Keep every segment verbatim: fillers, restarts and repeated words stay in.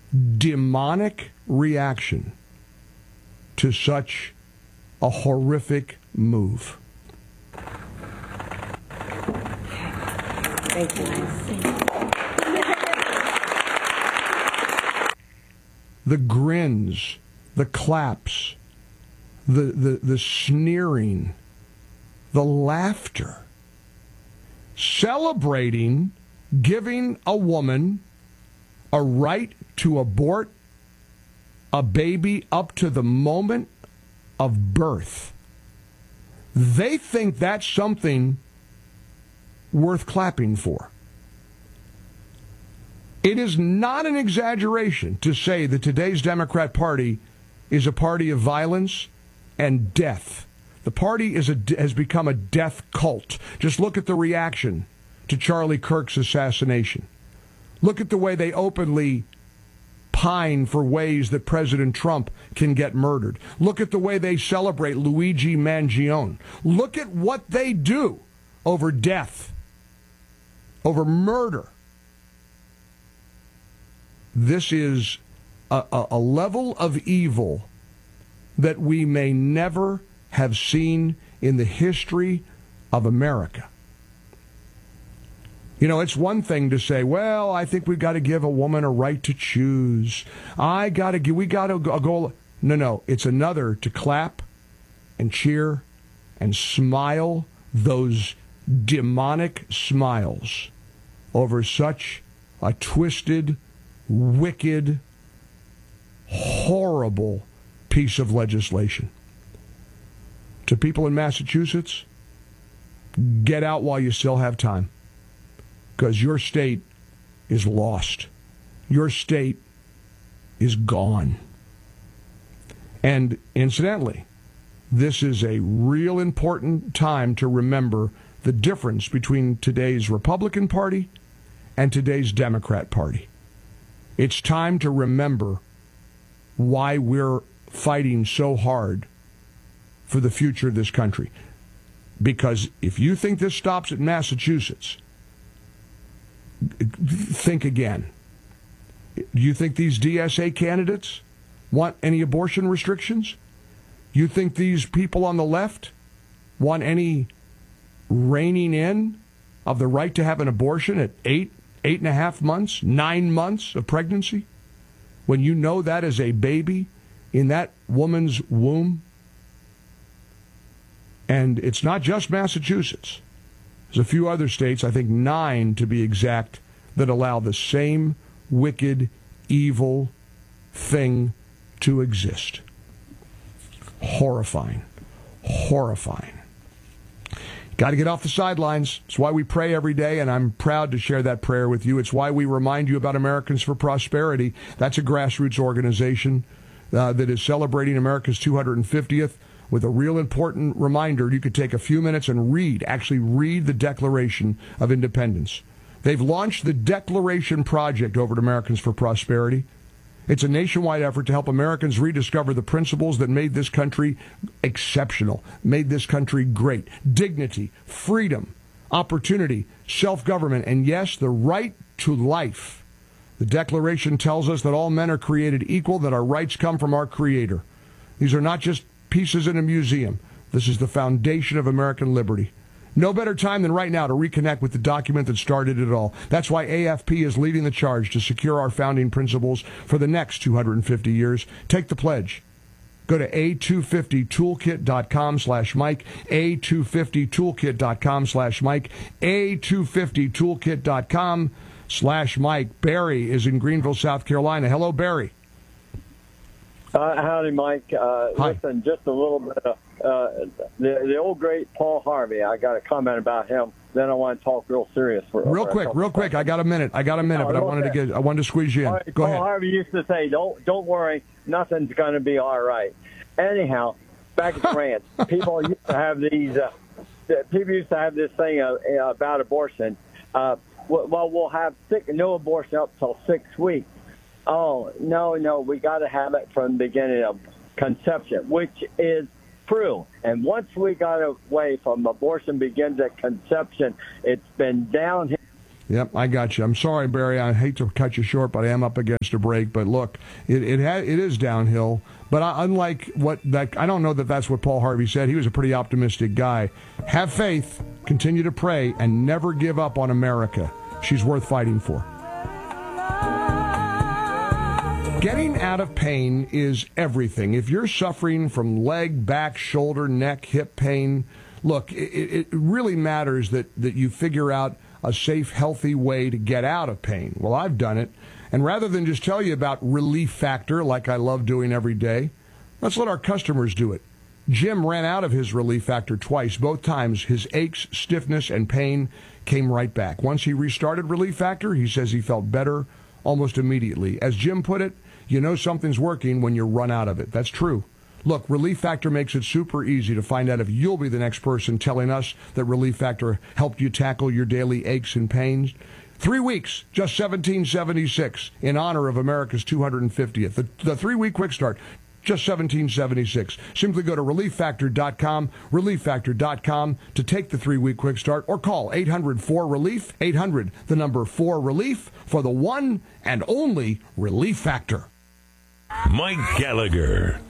demonic reaction to such a horrific move. Thank you. The grins, the claps, the, the, the sneering, the laughter, celebrating giving a woman a right to abort a baby up to the moment of birth. They think that's something worth clapping for. It is not an exaggeration to say that today's Democrat Party is a party of violence and death. The party is a, has become a death cult. Just look at the reaction to Charlie Kirk's assassination. Look at the way they openly pine for ways that President Trump can get murdered. Look at the way they celebrate Luigi Mangione. Look at what they do over death, over murder. This is a, a, a level of evil that we may never have seen in the history of America. You know, it's one thing to say, well, I think we've got to give a woman a right to choose. I got to, we got to go. No, no. It's another to clap and cheer and smile those demonic smiles over such a twisted, wicked, horrible piece of legislation. To people in Massachusetts, get out while you still have time, because your state is lost. Your state is gone. And incidentally, this is a real important time to remember the difference between today's Republican Party and today's Democrat Party. It's time to remember why we're fighting so hard for the future of this country. Because if you think this stops at Massachusetts, think again. Do you think these D S A candidates want any abortion restrictions? You think these people on the left want any reining in of the right to have an abortion at eight, eight and a half months, nine months of pregnancy? When you know that is a baby in that woman's womb? And it's not just Massachusetts. There's a few other states, I think nine to be exact, that allow the same wicked, evil thing to exist. Horrifying. Horrifying. Got to get off the sidelines. It's why we pray every day, and I'm proud to share that prayer with you. It's why we remind you about Americans for Prosperity. That's a grassroots organization uh, that is celebrating America's two hundred fiftieth with a real important reminder. You could take a few minutes and read, actually read the Declaration of Independence. They've launched the Declaration Project over at Americans for Prosperity. It's a nationwide effort to help Americans rediscover the principles that made this country exceptional, made this country great. Dignity, freedom, opportunity, self-government, and yes, the right to life. The Declaration tells us that all men are created equal, that our rights come from our Creator. These are not just pieces in a museum. This is the foundation of American liberty. No better time than right now to reconnect with the document that started it all. That's why A F P is leading the charge to secure our founding principles for the next two hundred fifty years. Take the pledge. Go to A two fifty toolkit dot com slash Mike, A two fifty toolkit dot com slash Mike, A two fifty toolkit dot com slash Mike. Barry is in Greenville, South Carolina. Hello, Barry. Uh, howdy, Mike. Uh, listen, just a little bit of uh, the, the old great Paul Harvey. I got a comment about him. Then I want to talk real serious for real for quick, real quick. I got a minute. I got a minute, no, but I wanted okay. to get. I wanted to squeeze you in. Right, Go Paul ahead. Harvey used to say, "Don't don't worry, nothing's going to be all right." Anyhow, back in France, people used to have these. Uh, people used to have this thing uh, about abortion. Uh, well, we'll have six, no abortion up till six weeks. Oh, no, no, we got to have it from the beginning of conception, which is true. And once we got away from abortion begins at conception, it's been downhill. Yep, I got you. I'm sorry, Barry. I hate to cut you short, but I am up against a break. But look, it it, ha- it is downhill. But I, unlike what that, I don't know that that's what Paul Harvey said. He was a pretty optimistic guy. Have faith, continue to pray, and never give up on America. She's worth fighting for. Getting out of pain is everything. If you're suffering from leg, back, shoulder, neck, hip pain, look, it, it really matters that, that you figure out a safe, healthy way to get out of pain. Well, I've done it. And rather than just tell you about Relief Factor, like I love doing every day, let's let our customers do it. Jim ran out of his Relief Factor twice. Both times, his aches, stiffness, and pain came right back. Once he restarted Relief Factor, he says he felt better almost immediately. As Jim put it, you know something's working when you run out of it. That's true. Look, Relief Factor makes it super easy to find out if you'll be the next person telling us that Relief Factor helped you tackle your daily aches and pains. Three weeks, just seventeen seventy-six, in honor of America's two hundred fiftieth. The, the three-week quick start, just seventeen seventy-six. Simply go to relief factor dot com, relief factor dot com to take the three-week quick start, or call eight hundred four relief, eight hundred, the number four relief, for the one and only Relief Factor. Mike Gallagher.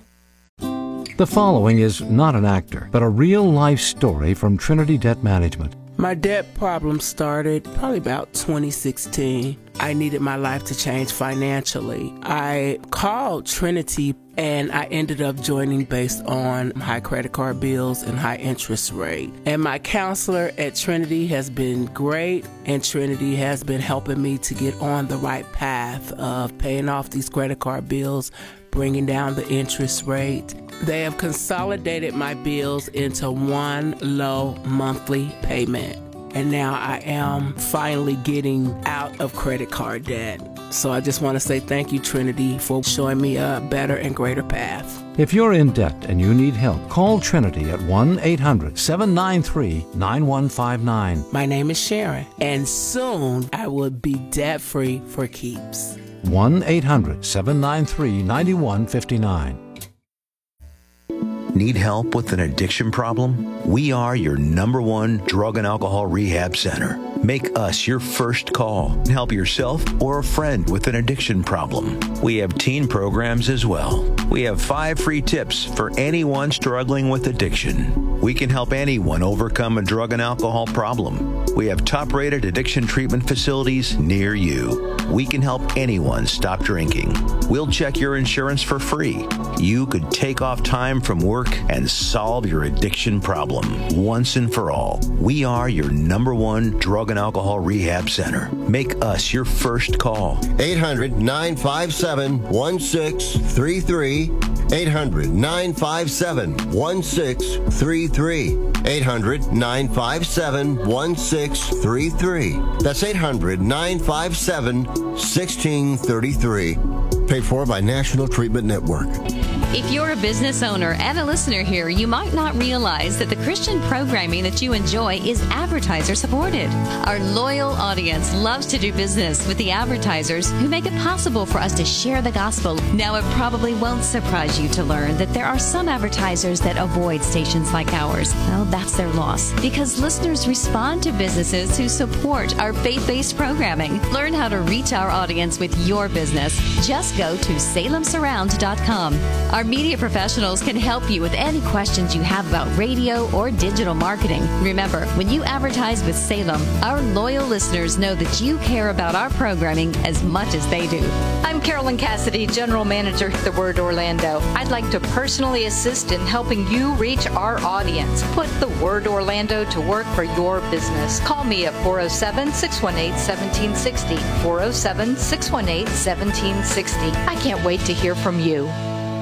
The following is not an actor, but a real-life story from Trinity Debt Management. My debt problem started probably about twenty sixteen. I needed my life to change financially. I called Trinity and I ended up joining based on high credit card bills and high interest rate. And my counselor at Trinity has been great, and Trinity has been helping me to get on the right path of paying off these credit card bills, bringing down the interest rate. They have consolidated my bills into one low monthly payment. And now I am finally getting out of credit card debt. So I just want to say thank you, Trinity, for showing me a better and greater path. If you're in debt and you need help, call Trinity at one eight hundred seven nine three nine one five nine. My name is Sharon, and soon I will be debt-free for keeps. one eight hundred seven nine three nine one five nine. Need help with an addiction problem? We are your number one drug and alcohol rehab center. Make us your first call and help yourself or a friend with an addiction problem. We have teen programs as well. We have five free tips for anyone struggling with addiction. We can help anyone overcome a drug and alcohol problem. We have top-rated addiction treatment facilities near you. We can help anyone stop drinking. We'll check your insurance for free. You could take off time from work and solve your addiction problem once and for all. We are your number one drug and alcohol rehab center. Make us your first call. eight hundred nine five seven one six three three. eight hundred nine five seven one six three three. eight hundred nine five seven one six three three. That's eight hundred nine five seven one six three three. Paid for by National Treatment Network. If you're a business owner and a listener here, you might not realize that the Christian programming that you enjoy is advertiser supported. Our loyal audience loves to do business with the advertisers who make it possible for us to share the gospel. Now, it probably won't surprise you to learn that there are some advertisers that avoid stations like ours. Well, that's their loss, because listeners respond to businesses who support our faith-based programming. Learn how to reach our audience with your business. Just go to salem surround dot com. Our media professionals can help you with any questions you have about radio or digital marketing. Remember, when you advertise with Salem, our loyal listeners know that you care about our programming as much as they do. I'm Carolyn Cassidy, General Manager at The Word Orlando. I'd like to personally assist in helping you reach our audience. Put The Word Orlando to work for your business. Call me at four oh seven, six one eight, one seven six oh, four oh seven, six one eight, one seven six oh. I can't wait to hear from you.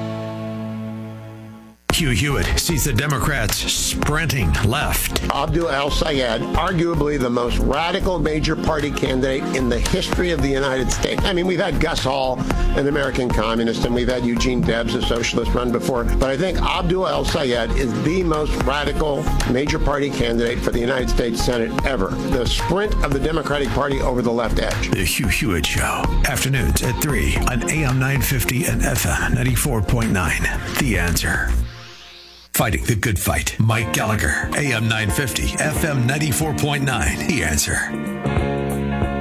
Hugh Hewitt sees the Democrats sprinting left. Abdul El-Sayed, arguably the most radical major party candidate in the history of the United States. I mean, we've had Gus Hall, an American communist, and we've had Eugene Debs, a socialist, run before. But I think Abdul El-Sayed is the most radical major party candidate for the United States Senate ever. The sprint of the Democratic Party over the left edge. The Hugh Hewitt Show. Afternoons at three on A M nine fifty and F M ninety-four point nine. The Answer. Fighting the good fight. Mike Gallagher, A M nine fifty, F M ninety-four point nine. The Answer.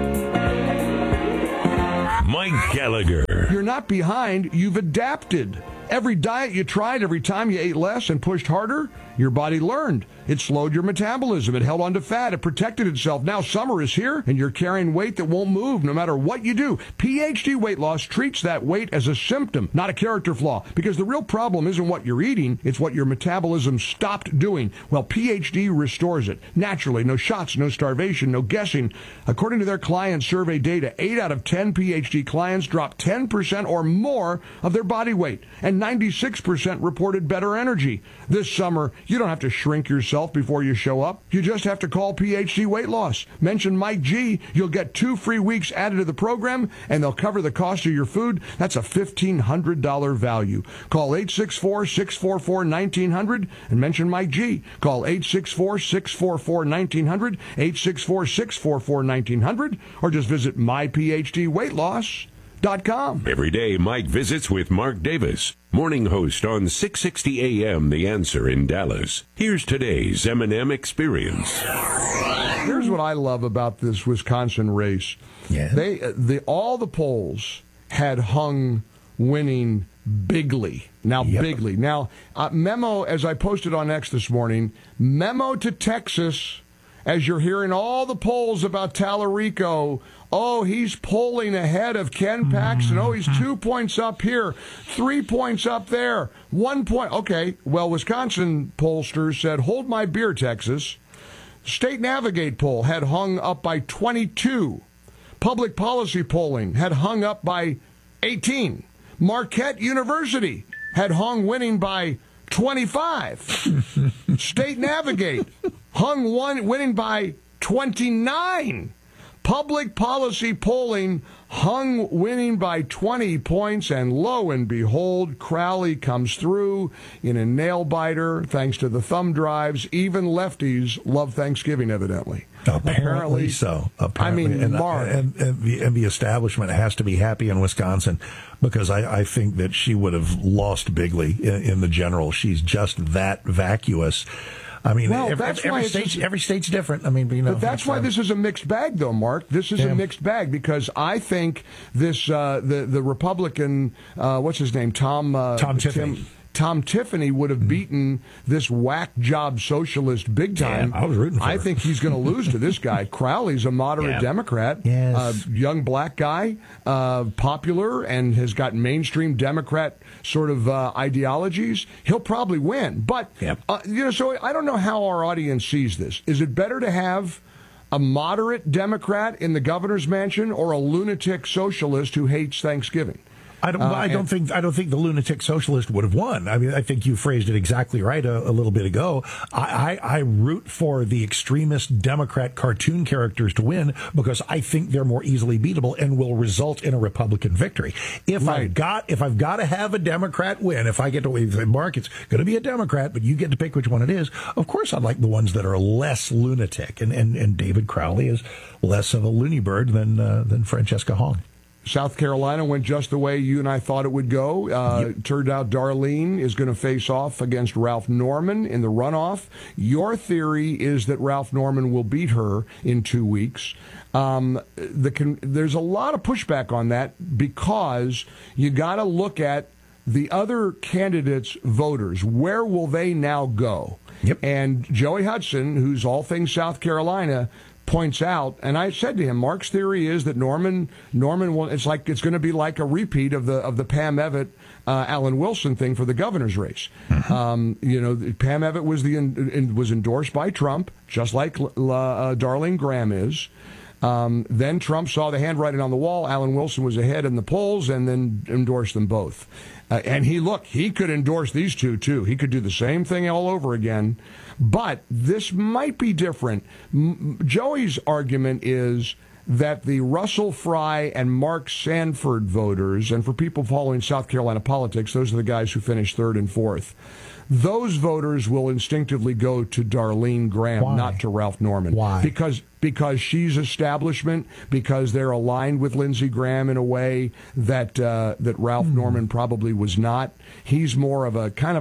Gallagher. You're not behind, you've adapted. Every diet you tried, every time you ate less and pushed harder, your body learned. It slowed your metabolism. It held on to fat. It protected itself. Now summer is here, and you're carrying weight that won't move no matter what you do. P H D Weight Loss treats that weight as a symptom, not a character flaw, because the real problem isn't what you're eating, it's what your metabolism stopped doing. Well, P H D restores it. Naturally, no shots, no starvation, no guessing. According to their client survey data, eight out of ten P H D clients dropped ten percent or more of their body weight, and ninety-six percent reported better energy. This summer, you don't have to shrink yourself before you show up. You just have to call P H D Weight Loss. Mention Mike G. You'll get two free weeks added to the program, and they'll cover the cost of your food. That's a fifteen hundred dollars value. Call eight six four, six four four, one nine zero zero and mention Mike G. Call eight six four, six four four, one nine zero zero, eight six four, six four four, one nine zero zero, or just visit my p h d weight loss dot com. Every day, Mike visits with Mark Davis, morning host on six sixty A M The Answer in Dallas. Here's today's M and M Experience. Here's what I love about this Wisconsin race. Yeah. They, the, all the polls had hung winning bigly. Now, Yep. bigly. Now, uh, memo, as I posted on X this morning, memo to Texas, as you're hearing all the polls about Tallarico. Oh, he's polling ahead of Ken Paxton. Oh, he's two points up here, three points up there, one point. Okay, well, Wisconsin pollsters said, hold my beer, Texas. State Navigate poll had hung up by twenty-two. Public policy polling had hung up by eighteen. Marquette University had hung winning by twenty-five. State Navigate hung one winning by twenty-nine. Public policy polling hung winning by twenty points, and lo and behold, Crowley comes through in a nail-biter thanks to the thumb drives. Even lefties love Thanksgiving, evidently. Apparently, Apparently so. Apparently. I mean, and, Mark. And, and, the, and the establishment has to be happy in Wisconsin, because I, I think that she would have lost bigly in, in the general. She's just that vacuous. I mean, Well, every, that's every, why state, it's- every state's different. I mean, you know, But that's why this is a mixed bag, though, Mark. This is Yeah. a mixed bag, because I think this uh, the the Republican, uh, what's his name, Tom uh, Tom Tiffany. Tim, Tom Tiffany would have beaten this whack job socialist big time. Yeah, I was rooting for I her. think he's going to lose to this guy. Crowley's a moderate Yeah. Democrat, Yes. uh, young black guy, uh, popular, and has got mainstream Democrat sort of uh, ideologies. He'll probably win, but Yep. uh, you know. So I don't know how our audience sees this. Is it better to have a moderate Democrat in the governor's mansion, or a lunatic socialist who hates Thanksgiving? I don't. Uh, I don't and- think. I don't think the lunatic socialist would have won. I mean, I think you phrased it exactly right a, a little bit ago. I, I, I root for the extremist Democrat cartoon characters to win, because I think they're more easily beatable and will result in a Republican victory. If Right. I've got, if I've got to have a Democrat win, if I get to say, Mark, it's going to be a Democrat, but you get to pick which one it is. Of course, I'd like the ones that are less lunatic, and and, and David Crowley is less of a loony bird than uh, than Francesca Hong. South Carolina went just the way you and I thought it would go. Uh, Yep. Turned out Darlene is going to face off against Ralph Norman in the runoff. Your theory is that Ralph Norman will beat her in two weeks. Um, the con- there's a lot of pushback on that, because you got to look at the other candidates' voters. Where will they now go? Yep. And Joey Hudson, who's all things South Carolina, points out, and I said to him, Mark's theory is that Norman Norman will. It's like it's going to be like a repeat of the of the Pam Evitt, uh, Alan Wilson thing for the governor's race. Um, you know, Pam Evitt was the in, was endorsed by Trump, just like uh, Darlene Graham is. Um, then Trump saw the handwriting on the wall. Alan Wilson was ahead in the polls, and then endorsed them both. Uh, and he, look, he could endorse these two, too. He could do the same thing all over again. But this might be different. M- Joey's argument is that the Russell Fry and Mark Sanford voters, and for people following South Carolina politics, those are the guys who finished third and fourth, those voters will instinctively go to Darlene Graham, Why? not to Ralph Norman. Why? Because because she's establishment, because they're aligned with Lindsey Graham in a way that uh, that Ralph Hmm. Norman probably was not. He's more of a kind of a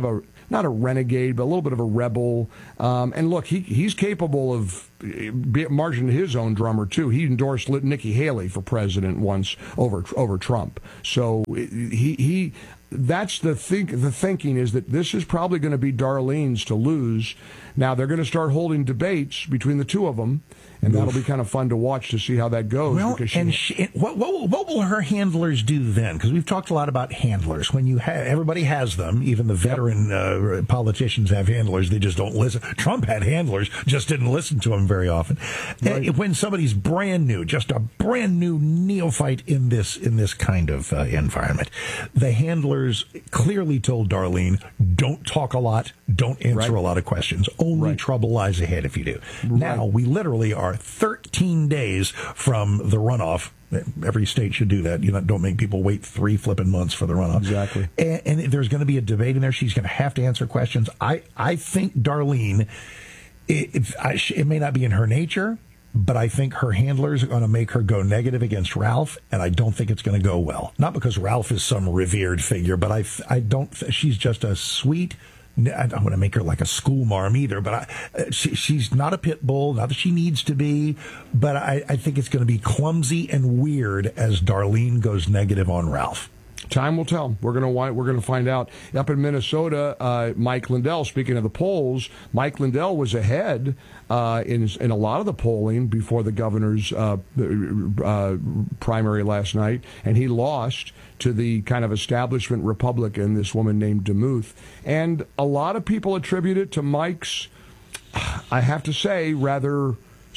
not a renegade, but a little bit of a rebel. Um, and look, he he's capable of marching his own drummer too. He endorsed Nikki Haley for president once over over Trump. So he he. That's the think. The thinking is that this is probably going to be Darlene's to lose. Now they're going to start holding debates between the two of them, and Oof. that'll be kind of fun to watch to see how that goes. Well, she, and she, what, what what will her handlers do then? Because we've talked a lot about handlers. When you have everybody has them, even the veteran uh, politicians have handlers. They just don't listen. Trump had handlers, just didn't listen to them very often. Right. When somebody's brand new, just a brand new neophyte in this in this kind of uh, environment, the handlers clearly told Darlene, don't talk a lot, don't answer right. a lot of questions. Only right. trouble lies ahead if you do. Right. Now, we literally are thirteen days from the runoff. Every state should do that. You know, don't make people wait three flipping months for the runoff. Exactly. And, and there's going to be a debate in there. She's going to have to answer questions. I, I think Darlene, it, it, I, it may not be in her nature, but I think her handlers are going to make her go negative against Ralph, and I don't think it's going to go well. Not because Ralph is some revered figure, but I, I don't. She's just a sweet. I don't want to make her like a school marm either, but I, she, she's not a pit bull. Not that she needs to be, but I, I think it's going to be clumsy and weird as Darlene goes negative on Ralph. Time will tell. We're gonna we're gonna find out. Up in Minnesota, uh, Mike Lindell. Speaking of the polls, Mike Lindell was ahead uh, in in a lot of the polling before the governor's uh, uh, primary last night, and he lost to the kind of establishment Republican, this woman named DeMuth. And a lot of people attribute it to Mike's, I have to say, rather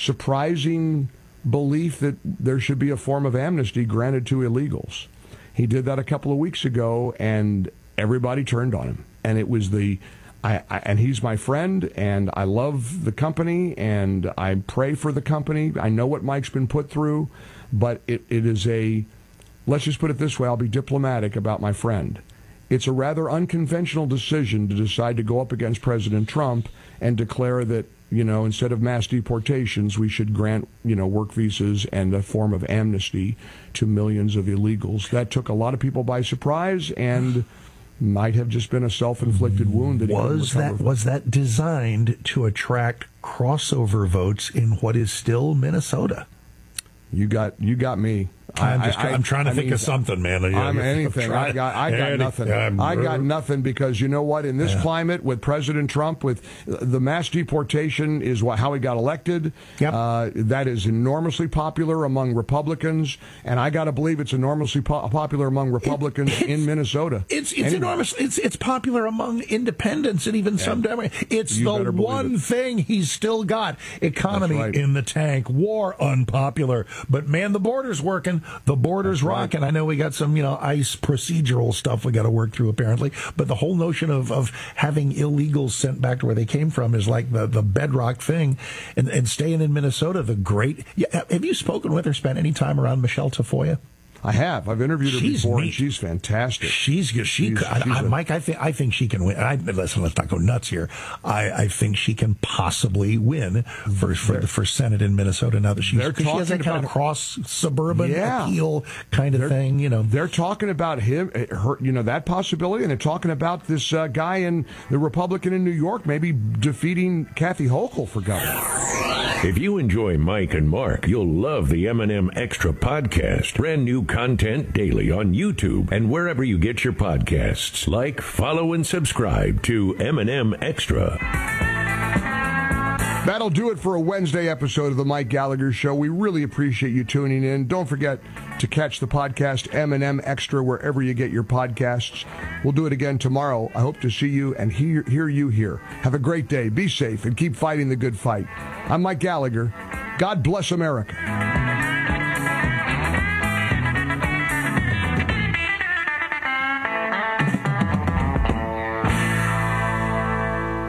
surprising belief that there should be a form of amnesty granted to illegals. He did that a couple of weeks ago, and everybody turned on him. And it was the, I, I, and he's my friend, and I love the company, and I pray for the company. I know what Mike's been put through, but it, it is a, let's just put it this way, I'll be diplomatic about my friend. It's a rather unconventional decision to decide to go up against President Trump and declare that, you know, instead of mass deportations, we should grant, you know, work visas and a form of amnesty to millions of illegals. That took a lot of people by surprise and might have just been a self-inflicted wound. That was that was that designed to attract crossover votes in what is still Minnesota? You got you got me. I'm, just, I, I'm trying to I think mean, of something, man. I'm anything. I got, I got anything. nothing. I'm, I got nothing because you know what? In this yeah. climate, with President Trump, with the mass deportation is what, how he got elected. Yep. Uh, that is enormously popular among Republicans, and I got to believe it's enormously po- popular among Republicans it, in Minnesota. It's it's anyway. enormous. It's it's popular among independents and even yeah. some Democrats. It's you the one it. thing he's still got. Economy right. in the tank. War unpopular. But man, the border's working. The border's That's rocking. Right. I know we got some, you know, ICE procedural stuff we got to work through, apparently. But the whole notion of, of having illegals sent back to where they came from is like the, the bedrock thing. And, and staying in Minnesota, the great... Yeah, have you spoken with or spent any time around Michelle Tafoya? I have. I've interviewed her she's before, neat. and she's fantastic. She's she. She's, I, she's I, a, Mike, I think I think she can win. I, listen, let's not go nuts here. I, I think she can possibly win for for, for Senate in Minnesota now that she's she has that kind of cross suburban yeah. appeal kind of they're, thing. You know, they're talking about him, her, you know, that possibility, and they're talking about this uh, guy in the Republican in New York maybe defeating Kathy Hochul for governor. If you enjoy Mike and Mark, you'll love the M and M Extra podcast. Brand new content daily on YouTube and wherever you get your podcasts. Like, follow, and subscribe to M and M Extra. That'll do it for a Wednesday episode of the Mike Gallagher Show. We really appreciate you tuning in. Don't forget to catch the podcast M and M Extra wherever you get your podcasts. We'll do it again tomorrow. I hope to see you and hear, hear you here. Have a great day. Be safe and keep fighting the good fight. I'm Mike Gallagher. God bless America.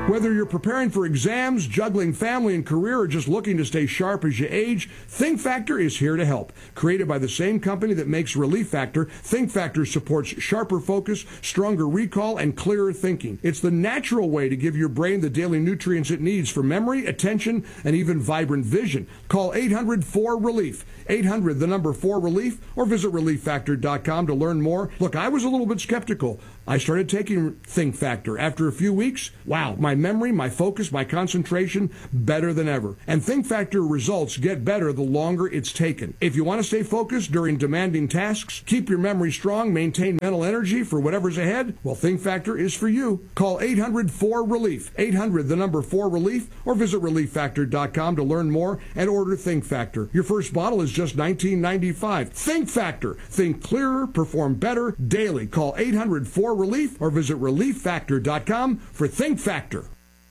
Whether you're preparing for exams, juggling family and career, or just looking to stay sharp as you age, Think Factor is here to help. Created by the same company that makes Relief Factor, Think Factor supports sharper focus, stronger recall, and clearer thinking. It's the natural way to give your brain the daily nutrients it needs for memory, attention, and even vibrant vision. Call eight hundred four relief. eight hundred, the number four relief, or visit relief factor dot com to learn more. Look, I was a little bit skeptical. I started taking Think Factor. After a few weeks, wow, my memory, my focus, my concentration, better than ever. And Think Factor results get better the longer it's taken. If you want to stay focused during demanding tasks, keep your memory strong, maintain mental energy for whatever's ahead, well, Think Factor is for you. Call eight hundred four relief. eight hundred, the number four relief, or visit relief factor dot com to learn more and order Think Factor. Your first bottle is just nineteen ninety-five. Think Factor. Think clearer, perform better daily. Call eight hundred four relief or visit relief factor dot com for Think Factor.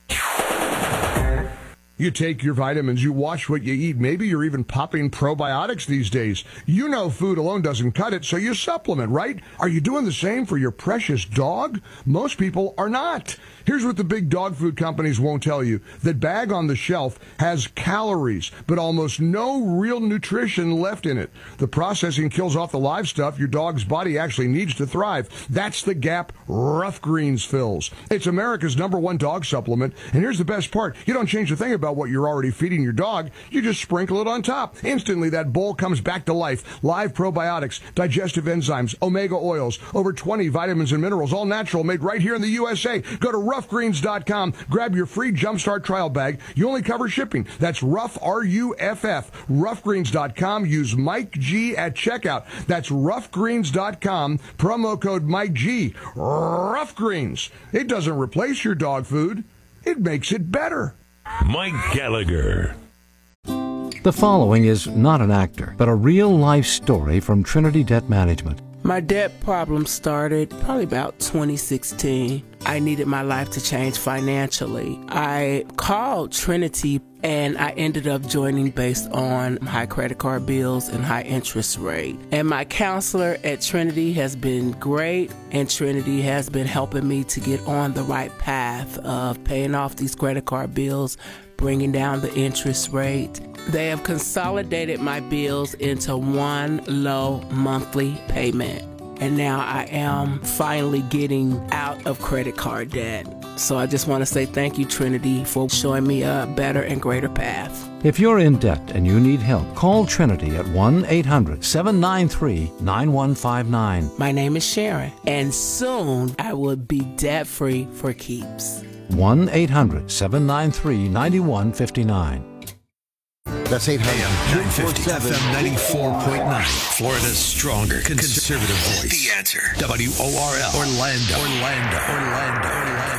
You take your vitamins, you watch what you eat. Maybe you're even popping probiotics these days. You know food alone doesn't cut it, so you supplement, right? Are you doing the same for your precious dog? Most people are not. Here's what the big dog food companies won't tell you. That bag on the shelf has calories, but almost no real nutrition left in it. The processing kills off the live stuff your dog's body actually needs to thrive. That's the gap Rough Greens fills. It's America's number one dog supplement, and here's the best part. You don't change a thing about what you're already feeding your dog. You just sprinkle it on top. Instantly, that bowl comes back to life. Live probiotics, digestive enzymes, omega oils, over twenty vitamins and minerals, all natural, made right here in the U S A. Go to rough greens dot com. Grab your free Jumpstart trial bag. You only cover shipping. That's Rough, R U F F. rough greens dot com. Use Mike G at checkout. That's rough greens dot com. Promo code Mike G. Rough Greens. It doesn't replace your dog food. It makes it better. Mike Gallagher. The following is not an actor, but a real-life story from Trinity Debt Management. My debt problem started probably about twenty sixteen. I needed my life to change financially. I called Trinity and I ended up joining based on high credit card bills and high interest rate. And my counselor at Trinity has been great, and Trinity has been helping me to get on the right path of paying off these credit card bills, bringing down the interest rate. They have consolidated my bills into one low monthly payment. And now I am finally getting out of credit card debt. So I just want to say thank you, Trinity, for showing me a better and greater path. If you're in debt and you need help, call Trinity at one eight hundred seven nine three nine one five nine. My name is Sharon, and soon I will be debt-free for keeps. one eight hundred seven nine three nine one five nine. That's eight hundred nine fifty F M ninety-four point nine. Florida's stronger conservative voice. The Answer. W O R L. Orlando. Orlando. Orlando.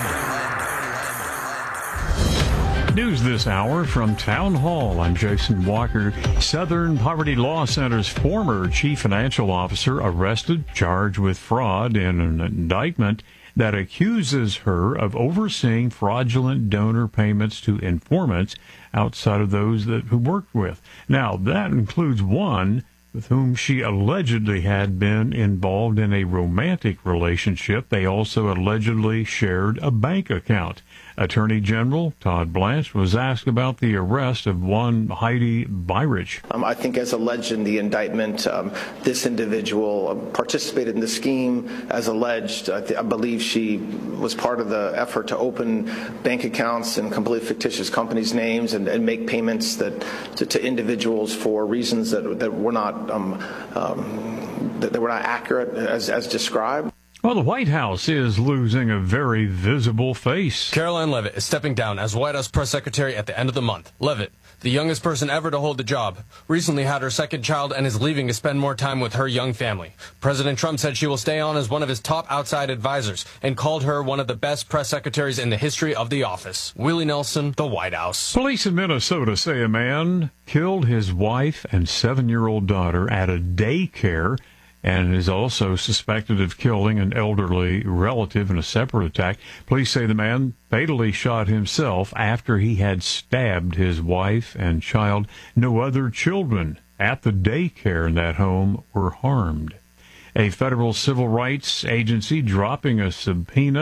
Orlando. News this hour from Town Hall. I'm Jason Walker. Southern Poverty Law Center's former chief financial officer arrested, charged with fraud in an indictment that accuses her of overseeing fraudulent donor payments to informants outside of those that who worked with. Now, that includes one with whom she allegedly had been involved in a romantic relationship. They also allegedly shared a bank account. Attorney General Todd Blanche was asked about the arrest of one Heidi Byrich. Um, I think, as alleged in the indictment, um, this individual participated in the scheme as alleged. I, th- I believe she was part of the effort to open bank accounts in completely fictitious companies' names and, and make payments that to, to individuals for reasons that that were not um, um, that, that were not accurate as as described. Well, the White House is losing a very visible face. Caroline Leavitt is stepping down as White House press secretary at the end of the month. Leavitt, the youngest person ever to hold the job, recently had her second child and is leaving to spend more time with her young family. President Trump said she will stay on as one of his top outside advisors and called her one of the best press secretaries in the history of the office. Willie Nelson, the White House. Police in Minnesota say a man killed his wife and seven-year-old daughter at a daycare and is also suspected of killing an elderly relative in a separate attack. Police say the man fatally shot himself after he had stabbed his wife and child. No other children at the daycare in that home were harmed. A federal civil rights agency dropping a subpoena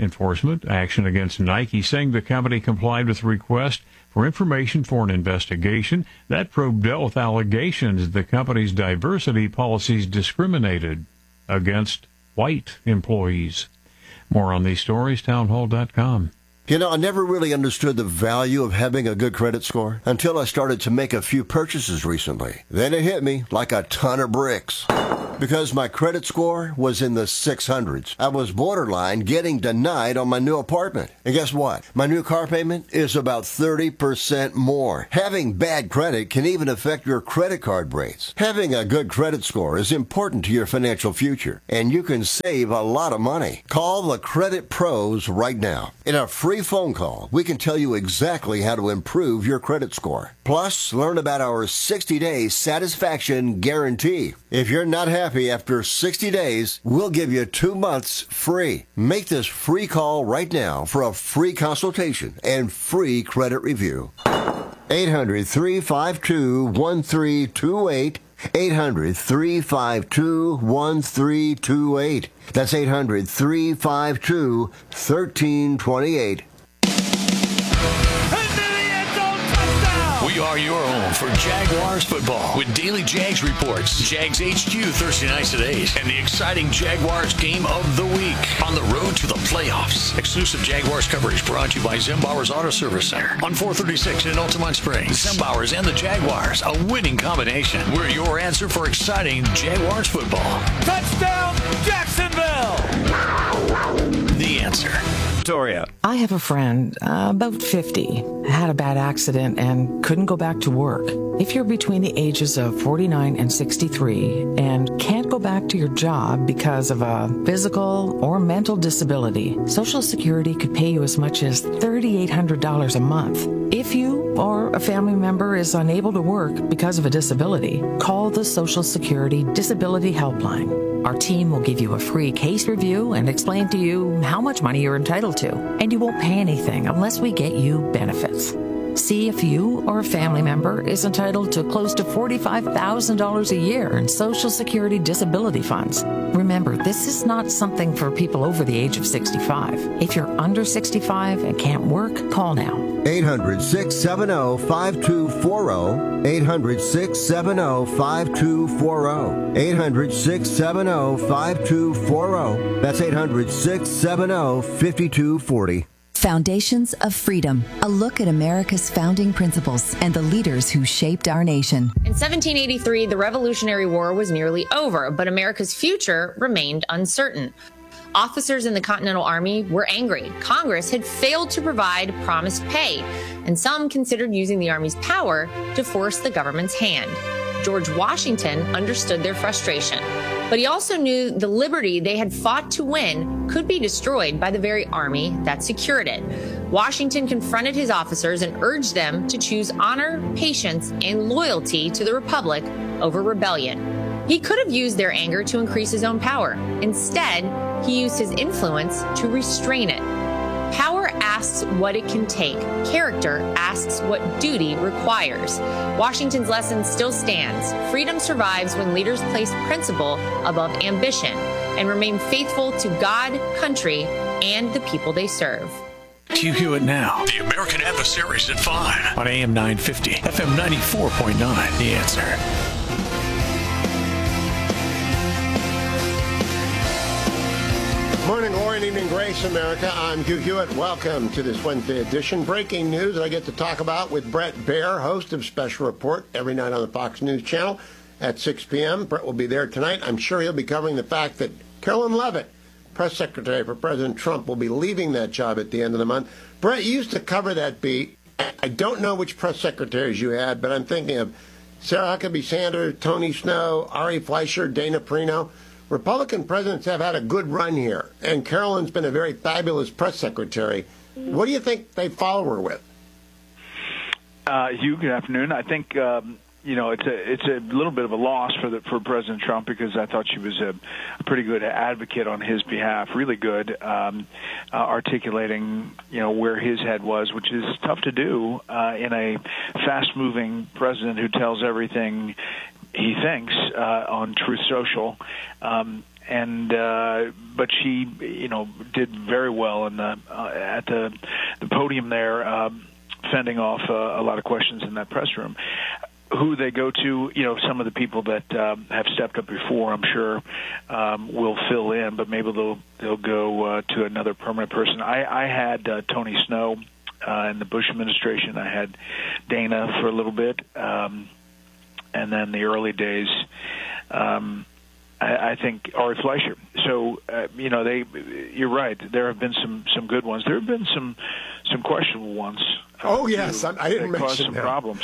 enforcement action against Nike, saying the company complied with a request for information for an investigation that probed dealt with allegations the company's diversity policies discriminated against white employees. More on these stories, townhall dot com. You know, I never really understood the value of having a good credit score until I started to make a few purchases recently. Then it hit me like a ton of bricks. Because my credit score was in the six hundreds. I was borderline getting denied on my new apartment. And guess what? My new car payment is about thirty percent more. Having bad credit can even affect your credit card rates. Having a good credit score is important to your financial future, and you can save a lot of money. Call the Credit Pros right now. In a free phone call, we can tell you exactly how to improve your credit score. Plus, learn about our sixty-day satisfaction guarantee. If you're not happy after sixty days, we'll give you two months free. Make this free call right now for a free consultation and free credit review. eight hundred, three five two, one three two eight. eight hundred, three five two, one three two eight. That's eight hundred, three five two, one three two eight. We are your home for Jaguars football with daily Jags reports, Jags H Q Thursday nights at eight, and the exciting Jaguars game of the week on the road to the playoffs. Exclusive Jaguars coverage brought to you by Zembauer's Auto Service Center on four thirty-six in Altamont Springs. Zembauer's and the Jaguars, a winning combination. We're your answer for exciting Jaguars football. Touchdown, Jacksonville! The Answer. Victoria. I have a friend, uh, about fifty, had a bad accident and couldn't go back to work. If you're between the ages of forty-nine and sixty-three and can't go back to your job because of a physical or mental disability, Social Security could pay you as much as three thousand eight hundred dollars a month. If you or a family member is unable to work because of a disability, call the Social Security Disability Helpline. Our team will give you a free case review and explain to you how much money you're entitled to, and you won't pay anything unless we get you benefits. See if you or a family member is entitled to close to forty-five thousand dollars a year in Social Security disability funds. Remember, this is not something for people over the age of sixty-five. If you're under sixty-five and can't work, call now. eight hundred, six seven zero, five two four zero. eight hundred, six seven zero, five two four zero. eight hundred, six seven zero, five two four zero. That's eight hundred, six seven zero, five two four zero. Foundations of Freedom, a look at America's founding principles and the leaders who shaped our nation. In seventeen eighty-three, the Revolutionary War was nearly over, but America's future remained uncertain. Officers in the Continental Army were angry. Congress had failed to provide promised pay, and some considered using the Army's power to force the government's hand. George Washington understood their frustration, but he also knew the liberty they had fought to win could be destroyed by the very army that secured it. Washington confronted his officers and urged them to choose honor, patience, and loyalty to the Republic over rebellion. He could have used their anger to increase his own power. Instead, he used his influence to restrain it. Power asks what it can take. Character asks what duty requires. Washington's lesson still stands. Freedom survives when leaders place principle above ambition and remain faithful to God, country, and the people they serve. Hugh Hewitt Now, the American Adversaries at five on A M nine fifty, F M ninety-four point nine. The Answer. Morning, glory, and evening grace, America. I'm Hugh Hewitt. Welcome to this Wednesday edition. Breaking news that I get to talk about with Bret Baier, host of Special Report, every night on the Fox News Channel at six p.m. Bret will be there tonight. I'm sure he'll be covering the fact that Carolyn Leavitt, press secretary for President Trump, will be leaving that job at the end of the month. Bret, you used to cover that beat. I don't know which press secretaries you had, but I'm thinking of Sarah Huckabee Sanders, Tony Snow, Ari Fleischer, Dana Perino. Republican presidents have had a good run here, and Carolyn's been a very fabulous press secretary. What do you think they follow her with? Uh, Hugh, good afternoon. I think um, you know it's a it's a little bit of a loss for the for President Trump, because I thought she was a, a pretty good advocate on his behalf, really good, um, uh, articulating you know where his head was, which is tough to do uh, in a fast-moving president who tells everything he thinks uh, on Truth Social. Um, and uh, but she, you know, did very well in the uh, at the the podium there, um, fending off uh, a lot of questions in that press room. Who they go to, you know, some of the people that um, have stepped up before, I'm sure, um, will fill in, but maybe they'll they'll go uh, to another permanent person. I, I had uh, Tony Snow uh, in the Bush administration. I had Dana for a little bit, um, and then the early days, um, I, I think Art Fleischer. So uh, you know, they. You're right. There have been some some good ones. There have been some some questionable ones. Uh, oh yes, too, I, I didn't that mention caused some them. problems.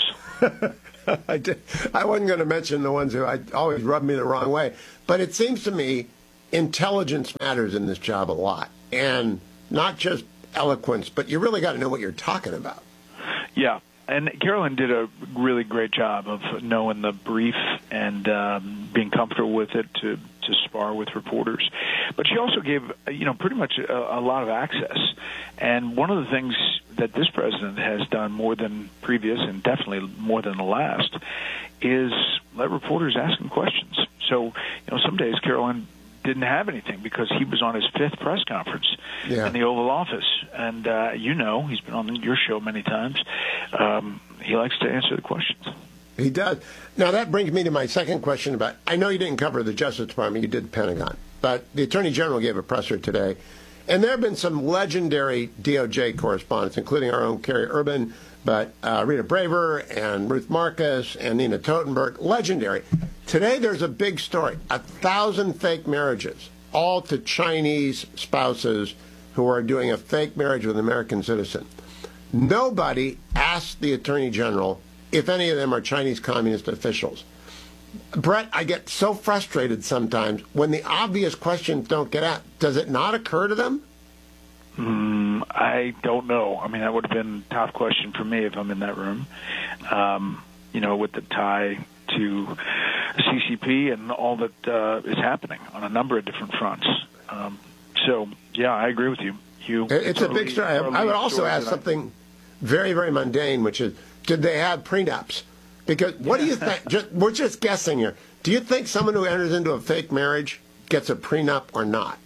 I did. I wasn't going to mention the ones who I always rub me the wrong way, but it seems to me intelligence matters in this job a lot, and not just eloquence, but you really got to know what you're talking about. Yeah, and Carolyn did a really great job of knowing the brief and um, being comfortable with it to to spar with reporters. But she also gave, you know, pretty much a, a lot of access. And one of the things that this president has done more than previous, and definitely more than the last, is let reporters ask him questions. So, you know, some days Carolyn didn't have anything because he was on his fifth press conference yeah. in the Oval Office. And, uh, you know, he's been on your show many times. Um, he likes to answer the questions. He does. Now, that brings me to my second question about, I know you didn't cover the Justice Department, you did the Pentagon, but the Attorney General gave a presser today, and there have been some legendary D O J correspondents, including our own Carrie Urban, but uh, Rita Braver and Ruth Marcus and Nina Totenberg, legendary. Today there's a big story, a thousand fake marriages, all to Chinese spouses who are doing a fake marriage with an American citizen. Nobody asked the Attorney General if any of them are Chinese communist officials. Brett, I get so frustrated sometimes when the obvious questions don't get asked. Does it not occur to them? Mm, I don't know. I mean, that would have been a tough question for me if I'm in that room, um, you know, with the tie to C C P and all that uh, is happening on a number of different fronts. Um, so, yeah, I agree with you. Hugh. It's a big story. I would also ask something very, very mundane, which is, did they have prenups? Because what do you think? Just, we're just guessing here. Do you think someone who enters into a fake marriage gets a prenup or not?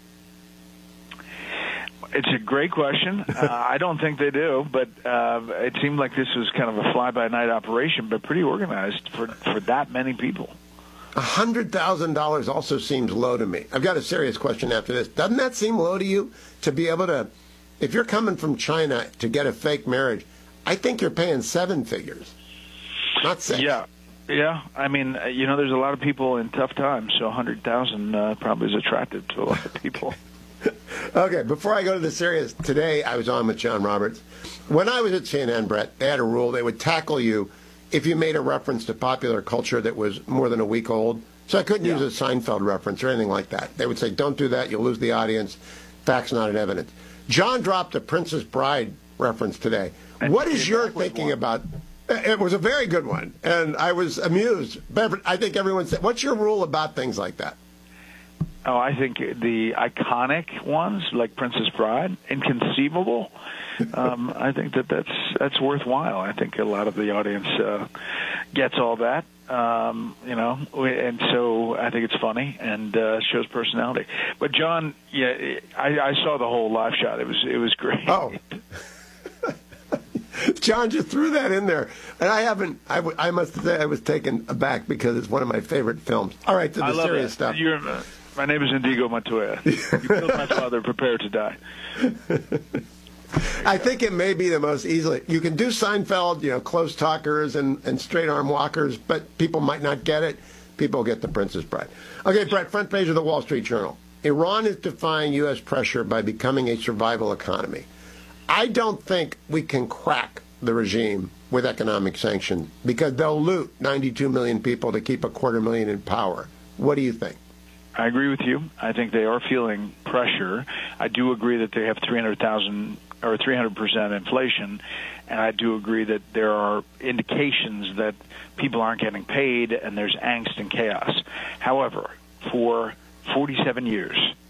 It's a great question. Uh, I don't think they do, but uh, it seemed like this was kind of a fly-by-night operation, but pretty organized for, for that many people. one hundred thousand dollars also seems low to me. I've got a serious question after this. Doesn't that seem low to you to be able to, if you're coming from China to get a fake marriage, I think you're paying seven figures, not six. Yeah. Yeah, I mean, you know, there's a lot of people in tough times, so one hundred thousand dollars uh, probably is attractive to a lot of people. Okay, before I go to the serious, today I was on with John Roberts. When I was at C N N, Brett, they had a rule. They would tackle you if you made a reference to popular culture that was more than a week old. So I couldn't yeah. use a Seinfeld reference or anything like that. They would say, don't do that, you'll lose the audience. Facts not in evidence. John dropped a Princess Bride reference today. And what is your thinking one. about... It was a very good one, and I was amused. But I think everyone said, what's your rule about things like that? Oh, I think the iconic ones, like Princess Bride, inconceivable. Um, I think that that's that's worthwhile. I think a lot of the audience uh, gets all that, um, you know, and so I think it's funny and uh, shows personality. But John, yeah, I, I saw the whole live shot. It was it was great. Oh. John just threw that in there, and I haven't. I, w- I must say I was taken aback because it's one of my favorite films. All right, to the I love serious it. stuff. You're, uh, my name is Indigo Montoya. You killed my father. Prepare to die. I think it may be the most easily. You can do Seinfeld, you know, close talkers and, and straight arm walkers, but people might not get it. People get the Princess Bride. Okay, Brett, front page of the Wall Street Journal. Iran is defying U S pressure by becoming a survival economy. I don't think we can crack the regime with economic sanctions because they'll loot ninety-two million people to keep a quarter million in power. What do you think? I agree with you. I think they are feeling pressure. I do agree that they have three hundred thousand or three hundred percent inflation, and I do agree that there are indications that people aren't getting paid and there's angst and chaos. However, for forty-seven years,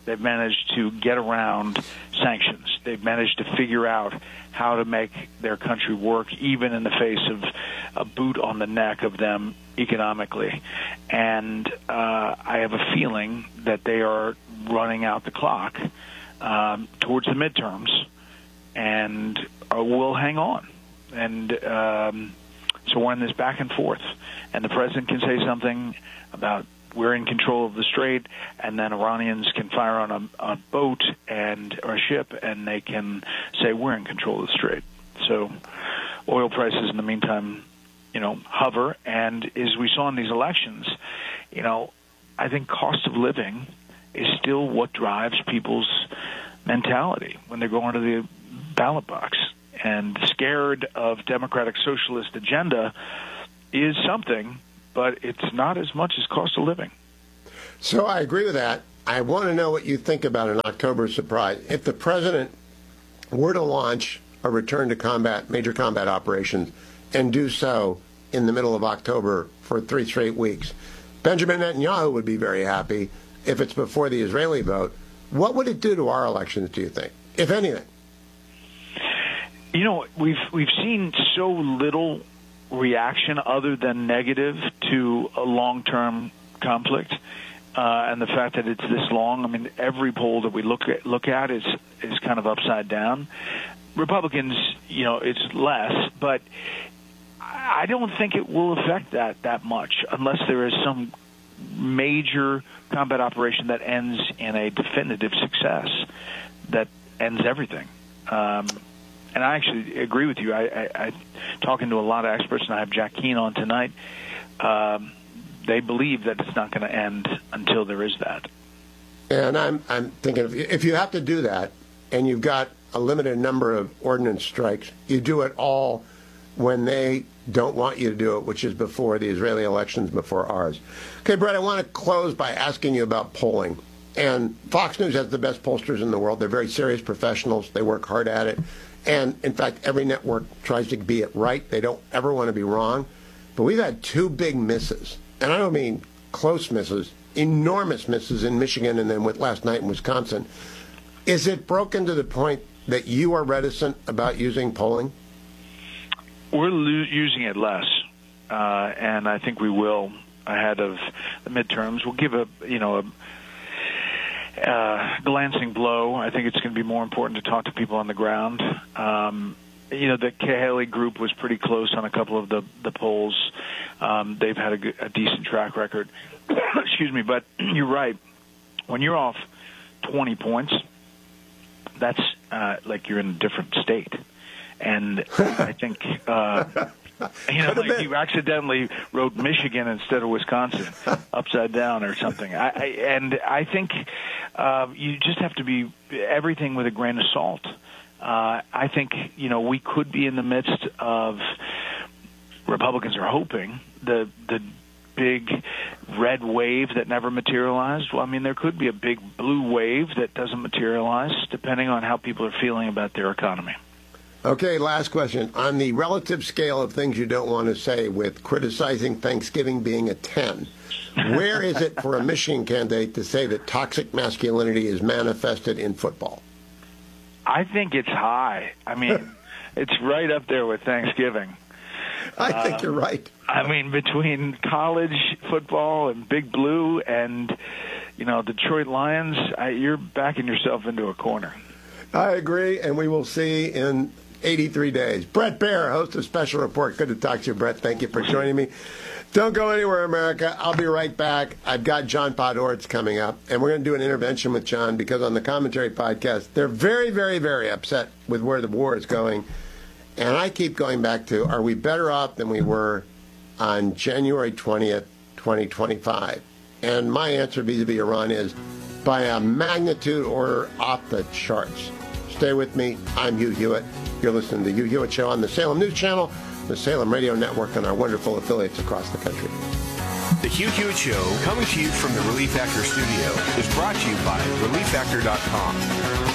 They've managed to get around sanctions. They've managed to figure out how to make their country work, even in the face of a boot on the neck of them economically. And uh, I have a feeling that they are running out the clock um, towards the midterms, and uh, will hang on. And um, so we're in this back and forth. And the president can say something about we're in control of the strait, and then Iranians can fire on a, a boat and or a ship, and they can say we're in control of the strait. So oil prices in the meantime, you know, hover. And as we saw in these elections, you know, I think cost of living is still what drives people's mentality when they're going to the ballot box. And scared of Democratic Socialist agenda is something, but it's not as much as cost of living. So I agree with that. I want to know what you think about an October surprise. If the president were to launch a return to combat, major combat operations, and do so in the middle of October for three straight weeks, Benjamin Netanyahu would be very happy if it's before the Israeli vote. What would it do to our elections, do you think, if anything? You know, we've we've seen so little reaction other than negative to a long-term conflict, uh, and the fact that it's this long. I mean, every poll that we look at look at is is kind of upside down. Republicans, you know, it's less, but I don't think it will affect that that much unless there is some major combat operation that ends in a definitive success that ends everything. Um, And I actually agree with you. I, I, I talking to a lot of experts, and I have Jack Keane on tonight. Um, they believe that it's not going to end until there is that. And I'm I'm thinking if, if you have to do that, and you've got a limited number of ordnance strikes, you do it all when they don't want you to do it, which is before the Israeli elections, before ours. Okay, Brett, I want to close by asking you about polling. And Fox News has the best pollsters in the world. They're very serious professionals. They work hard at it. And, in fact, every network tries to be it right. They don't ever want to be wrong. But we've had two big misses. And I don't mean close misses, enormous misses in Michigan and then with last night in Wisconsin. Is it broken to the point that you are reticent about using polling? We're lo- using it less, uh, and I think we will ahead of the midterms. We'll give a, you know, a Uh, glancing blow. I think it's going to be more important to talk to people on the ground. Um, you know, the Cahaley group was pretty close on a couple of the, the polls. Um, they've had a, good, a decent track record. Excuse me, but you're right. When you're off twenty points, that's uh, like you're in a different state. And I think... Uh, You know, like you accidentally wrote Michigan instead of Wisconsin, upside down or something. I, I, and I think uh, you just have to be everything with a grain of salt. Uh, I think, you know, we could be in the midst of, Republicans are hoping, the the big red wave that never materialized. Well, I mean, there could be a big blue wave that doesn't materialize, depending on how people are feeling about their economy. Okay, last question. On the relative scale of things you don't want to say, with criticizing Thanksgiving being a ten, where is it for a Michigan candidate to say that toxic masculinity is manifested in football? I think it's high. I mean, it's right up there with Thanksgiving. I think uh, you're right. I mean, between college football and Big Blue and, you know, Detroit Lions, I, you're backing yourself into a corner. I agree, and we will see in eighty-three days. Bret Baier, host of Special Report. Good to talk to you, Brett. Thank you for joining me. Don't go anywhere, America. I'll be right back. I've got John Podhoretz coming up, and we're going to do an intervention with John because on the Commentary podcast, they're very, very, very upset with where the war is going. And I keep going back to, are we better off than we were on January twentieth, twenty twenty-five? And my answer vis-a-vis Iran is by a magnitude order off the charts. Stay with me. I'm Hugh Hewitt. You're listening to the Hugh Hewitt Show on the Salem News Channel, the Salem Radio Network, and our wonderful affiliates across the country. The Hugh Hewitt Show, coming to you from the Relief Factor studio, is brought to you by relief factor dot com.